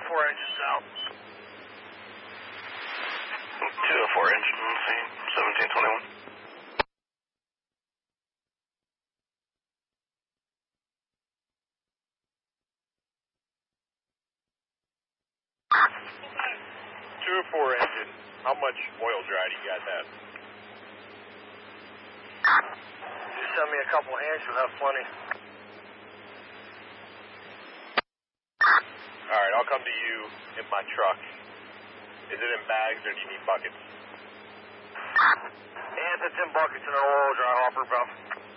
204 engines out. 204 engine, let's see, 1721. Engine, how much oil dry do you guys have? You send me a couple hands, you'll have plenty. Alright, I'll come to you in my truck. Is it in bags or do you need buckets? And it's in buckets and an oil dry hopper, bro.